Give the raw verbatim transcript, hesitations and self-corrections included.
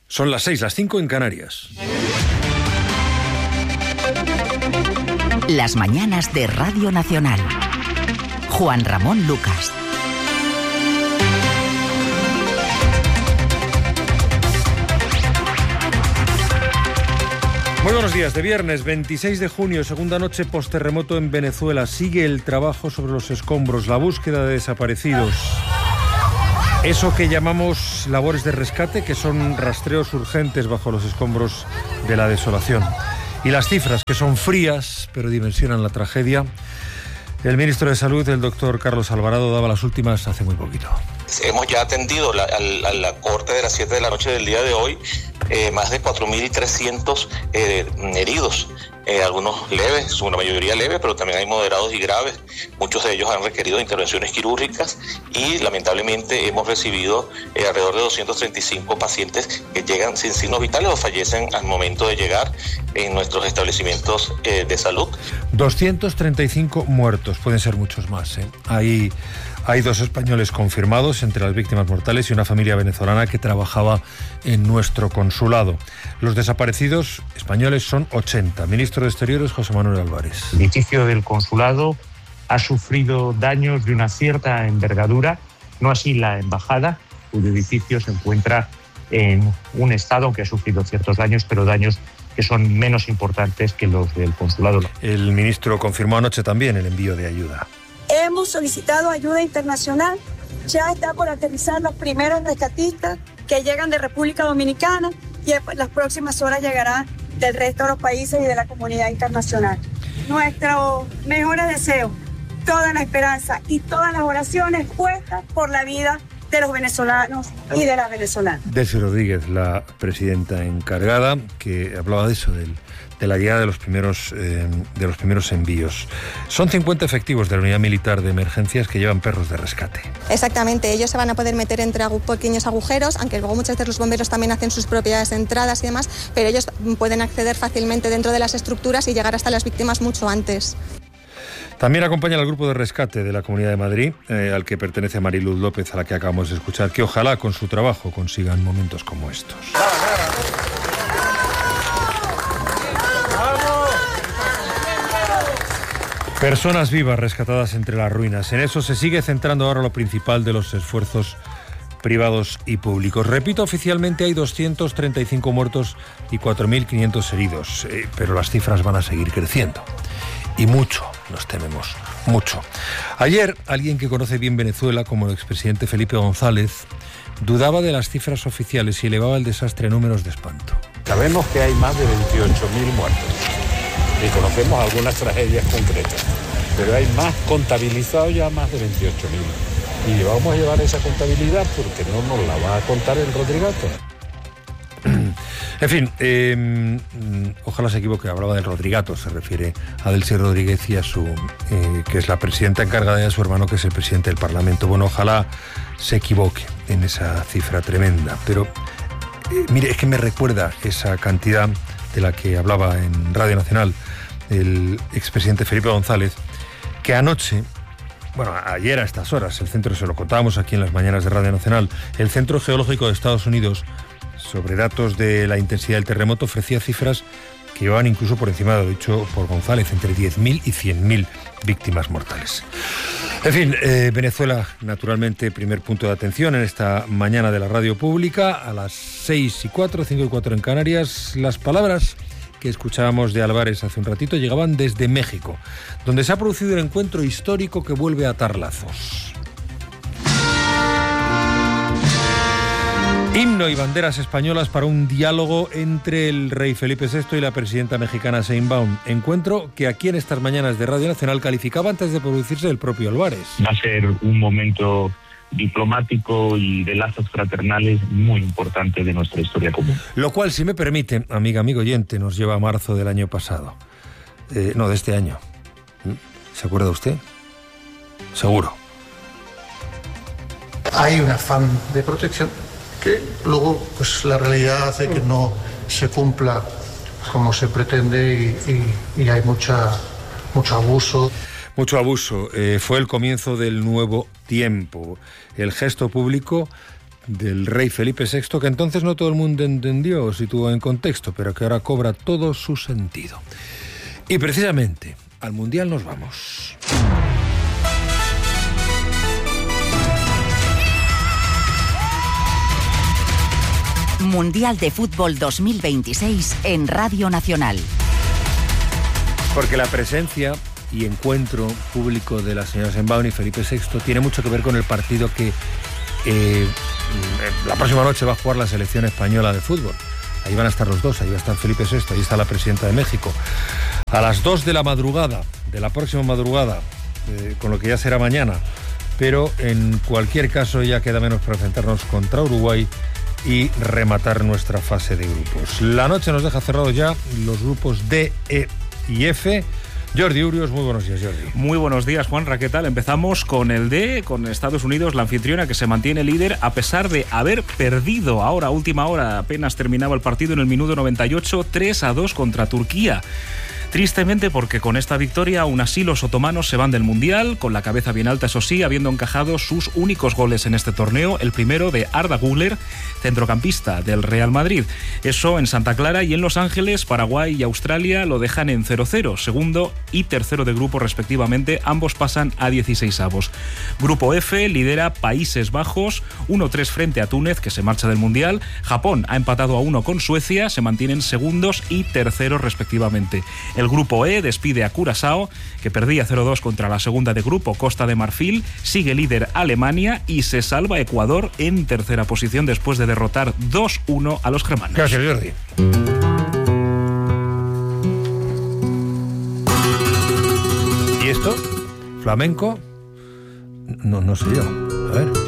Son las seis, las cinco en Canarias. Las mañanas de Radio Nacional. Juan Ramón Lucas. Muy buenos días. De viernes veintiséis de junio, segunda noche posterremoto en Venezuela. Sigue el trabajo sobre los escombros, la búsqueda de desaparecidos. Eso que llamamos labores de rescate, que son rastreos urgentes bajo los escombros de la desolación. Y las cifras, que son frías, pero dimensionan la tragedia. El ministro de Salud, el doctor Carlos Alvarado, daba las últimas hace muy poquito. Hemos ya atendido la, a, a la corte de las siete de la noche del día de hoy eh, más de cuatro mil trescientos eh, heridos, eh, algunos leves, una mayoría leve, pero también hay moderados y graves. Muchos de ellos han requerido intervenciones quirúrgicas y lamentablemente hemos recibido eh, alrededor de doscientos treinta y cinco pacientes que llegan sin signos vitales o fallecen al momento de llegar en nuestros establecimientos eh, de salud. doscientos treinta y cinco muertos, pueden ser muchos más, ¿eh? Hay... Hay dos españoles confirmados entre las víctimas mortales y una familia venezolana que trabajaba en nuestro consulado. Los desaparecidos españoles son ochenta. Ministro de Exteriores, José Manuel Álvarez. El edificio del consulado ha sufrido daños de una cierta envergadura, no así la embajada, cuyo edificio se encuentra en un estado que ha sufrido ciertos daños, pero daños que son menos importantes que los del consulado. El ministro confirmó anoche también el envío de ayuda. Hemos solicitado ayuda internacional, ya está por aterrizar los primeros rescatistas que llegan de República Dominicana y en las próximas horas llegarán del resto de los países y de la comunidad internacional. Nuestro mejor deseo, toda la esperanza y todas las oraciones puestas por la vida de los venezolanos y de las venezolanas. Delcy Rodríguez, la presidenta encargada, que hablaba de eso, del de la llegada de los primeros eh, de los primeros envíos. Son cincuenta efectivos de la Unidad Militar de Emergencias que llevan perros de rescate. Exactamente, ellos se van a poder meter entre agu- pequeños agujeros, aunque luego muchas veces los bomberos también hacen sus propias entradas y demás, pero ellos pueden acceder fácilmente dentro de las estructuras y llegar hasta las víctimas mucho antes. También acompaña al grupo de rescate de la Comunidad de Madrid, eh, al que pertenece Mariluz López, a la que acabamos de escuchar, que ojalá con su trabajo consigan momentos como estos. Personas vivas rescatadas entre las ruinas. En eso se sigue centrando ahora lo principal de los esfuerzos privados y públicos. Repito, oficialmente hay doscientos treinta y cinco muertos y cuatro mil quinientos heridos, eh, pero las cifras van a seguir creciendo. Y mucho, nos tememos, mucho. Ayer, alguien que conoce bien Venezuela, como el expresidente Felipe González, dudaba de las cifras oficiales y elevaba el desastre a números de espanto. Sabemos que hay más de veintiocho mil muertos. Y conocemos algunas tragedias concretas, pero hay más contabilizados ya, más de veintiocho mil. Y vamos a llevar esa contabilidad porque no nos la va a contar el Rodrigato. En fin, eh, ojalá se equivoque, hablaba del Rodrigato, se refiere a Delcy Rodríguez y a su, eh, que es la presidenta encargada, de su hermano, que es el presidente del Parlamento. Bueno, ojalá se equivoque en esa cifra tremenda, pero eh, mire, es que me recuerda esa cantidad de la que hablaba en Radio Nacional el expresidente Felipe González, que anoche, bueno, ayer a estas horas, el centro, se lo contábamos aquí en las mañanas de Radio Nacional, el Centro Geológico de Estados Unidos, sobre datos de la intensidad del terremoto, ofrecía cifras que iban incluso por encima de lo dicho por González, entre diez mil y cien mil víctimas mortales. En fin, eh, Venezuela, naturalmente, primer punto de atención en esta mañana de la radio pública, a las seis y cuatro, cinco y cuatro en Canarias. Las palabras que escuchábamos de Álvarez hace un ratito llegaban desde México, donde se ha producido un encuentro histórico que vuelve a atar lazos. Himno y banderas españolas para un diálogo entre el rey Felipe sexto y la presidenta mexicana Sheinbaum. Encuentro que aquí en estas mañanas de Radio Nacional calificaba antes de producirse el propio Álvarez. Va a ser un momento diplomático y de lazos fraternales muy importante de nuestra historia común. Lo cual, si me permite, amiga, amigo oyente, nos lleva a marzo del año pasado. Eh, no, de este año. ¿Se acuerda usted? Seguro. Hay un afán de protección que luego pues la realidad hace que no se cumpla como se pretende y, y, y hay mucha, mucho abuso. Mucho abuso. Eh, fue el comienzo del nuevo tiempo. El gesto público del rey Felipe sexto, que entonces no todo el mundo entendió o situó en contexto, pero que ahora cobra todo su sentido. Y precisamente al Mundial nos vamos. Mundial de Fútbol dos mil veintiséis en Radio Nacional. Porque la presencia y encuentro público de la señora Sheinbaum y Felipe sexto tiene mucho que ver con el partido que eh, la próxima noche va a jugar la selección española de fútbol. Ahí van a estar los dos, ahí va a estar Felipe sexto, ahí está la presidenta de México. A las dos de la madrugada, de la próxima madrugada, eh, con lo que ya será mañana, pero en cualquier caso ya queda menos para enfrentarnos contra Uruguay y rematar nuestra fase de grupos. La noche nos deja cerrados ya los grupos D, E y F. Jordi Urios, muy buenos días, Jordi. Muy buenos días, Juanra, ¿qué tal? Empezamos con el D, con Estados Unidos, la anfitriona, que se mantiene líder a pesar de haber perdido ahora, a última hora, apenas terminaba el partido en el minuto noventa y ocho, tres a dos contra Turquía. Tristemente, porque con esta victoria aún así los otomanos se van del Mundial, con la cabeza bien alta, eso sí, habiendo encajado sus únicos goles en este torneo, el primero de Arda Güler, centrocampista del Real Madrid. Eso en Santa Clara, y en Los Ángeles, Paraguay y Australia lo dejan en cero cero, segundo y tercero de grupo respectivamente, ambos pasan a dieciseisavos. Grupo F lidera Países Bajos, uno tres frente a Túnez, que se marcha del Mundial. Japón ha empatado a uno con Suecia, se mantienen segundos y terceros respectivamente. El grupo E despide a Curazao, que perdía cero dos contra la segunda de grupo, Costa de Marfil. Sigue líder Alemania y se salva Ecuador en tercera posición después de derrotar dos uno a los germanos. Gracias, Jordi. ¿Y esto? ¿Flamenco? No, no sé yo. A ver.